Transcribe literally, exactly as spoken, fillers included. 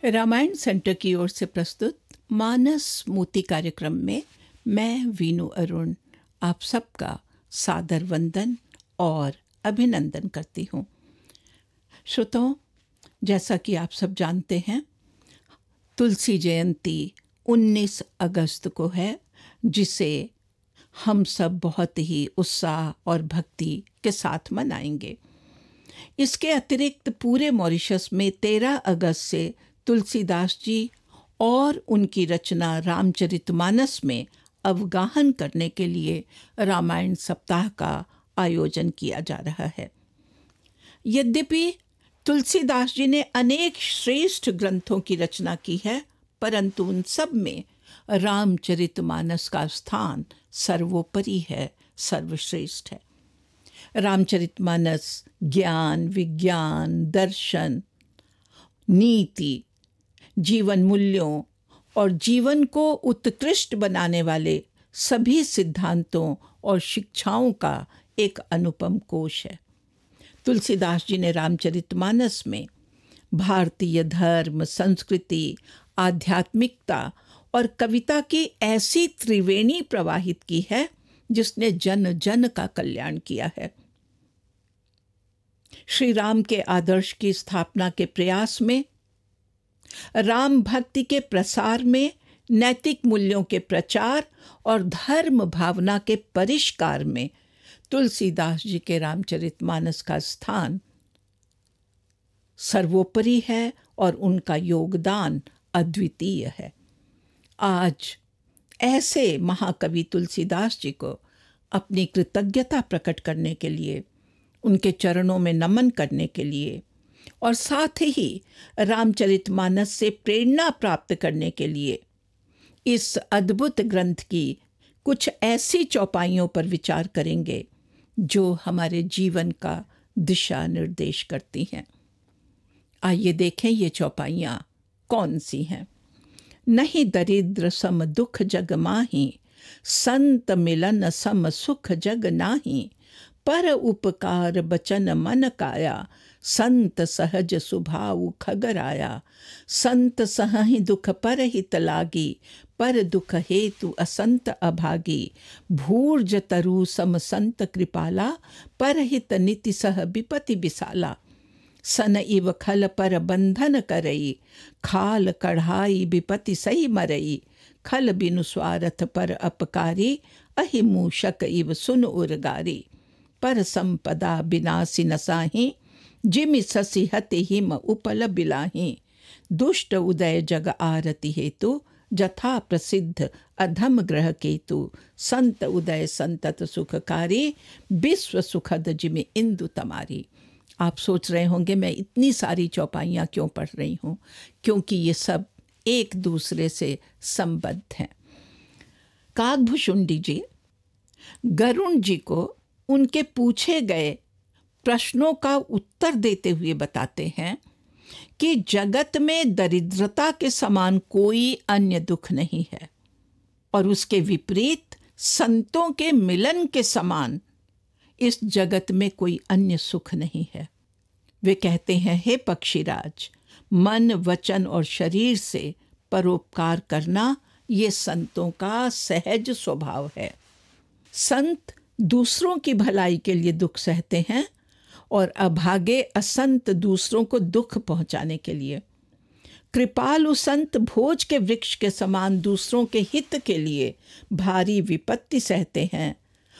Ramayan centre की ओर से प्रस्तुत मानस मोती कार्यक्रम में मैं वीनू अरुण आप सबका सादर वंदन और अभिनंदन करती हूँ। श्रोताओं, जैसा कि आप सब जानते हैं, तुलसी जयंती उन्नीस अगस्त को है, जिसे हम सब बहुत ही उत्साह और भक्ति के साथ मनाएंगे। इसके अतिरिक्त पूरे मॉरिशस में तेरह अगस्त से तुलसीदास जी और उनकी रचना रामचरितमानस में अवगाहन करने के लिए रामायण सप्ताह का आयोजन किया जा रहा है। यद्यपि तुलसीदास जी ने अनेक श्रेष्ठ ग्रंथों की रचना की है, परंतु उन सब में रामचरितमानस का स्थान सर्वोपरि है, सर्वश्रेष्ठ है। रामचरितमानस ज्ञान, विज्ञान, दर्शन, नीति, जीवन मूल्यों और जीवन को उत्कृष्ट बनाने वाले सभी सिद्धांतों और शिक्षाओं का एक अनुपम कोश है। तुलसीदास जी ने रामचरितमानस में भारतीय धर्म, संस्कृति, आध्यात्मिकता और कविता की ऐसी त्रिवेणी प्रवाहित की है जिसने जन जन का कल्याण किया है। श्री राम के आदर्श की स्थापना के प्रयास में, राम भक्ति के प्रसार में, नैतिक मूल्यों के प्रचार और धर्म भावना के परिष्कार में तुलसीदास जी के रामचरितमानस का स्थान सर्वोपरि है और उनका योगदान अद्वितीय है। आज ऐसे महाकवि तुलसीदास जी को अपनी कृतज्ञता प्रकट करने के लिए, उनके चरणों में नमन करने के लिए और साथ ही रामचरितमानस से प्रेरणा प्राप्त करने के लिए इस अद्भुत ग्रंथ की कुछ ऐसी चौपाइयों पर विचार करेंगे जो हमारे जीवन का दिशा निर्देश करती हैं। आइए देखें ये चौपाइयाँ कौन सी हैं। नहीं दरिद्र सम दुख जग माही, संत मिलन सम सुख जग नाही, पर उपकार बचन मन काया, संत सहज सुभाव खगराया, संत सहहि दुख पर हित लागी, पर दुख हेतु असंत अभागी, भूर्ज तरु सम संत कृपाला, पर हित नीति सह विपति विसाला, सन इव खल पर बंधन करई, खाल कढ़ाई विपति सही मरई, खल बिनु स्वार्थ पर अपकारी, अहि मूषक इव सुन उर्गारी, पर संपदा विनाशी नसाही, जिमि ससी हति हिम उपल बिलाही, दुष्ट उदय जग आरति हेतु, जथा प्रसिद्ध अधम ग्रह केतु, संत उदय संतत सुखकारी, विश्व सुखद जिमि इंदु तमारी। आप सोच रहे होंगे मैं इतनी सारी चौपाइयाँ क्यों पढ़ रही हूँ, क्योंकि ये सब एक दूसरे से संबद्ध हैं। काकभुशुंडी जी गरुण जी को उनके पूछे गए प्रश्नों का उत्तर देते हुए बताते हैं कि जगत में दरिद्रता के समान कोई अन्य दुख नहीं है और उसके विपरीत संतों के मिलन के समान इस जगत में कोई अन्य सुख नहीं है। वे कहते हैं, हे पक्षीराज, मन, वचन और शरीर से परोपकार करना ये संतों का सहज स्वभाव है। संत दूसरों की भलाई के लिए दुख सहते हैं और अभागे असंत दूसरों को दुख पहुंचाने के लिए। कृपालु संत भोज के वृक्ष के समान दूसरों के हित के लिए भारी विपत्ति सहते हैं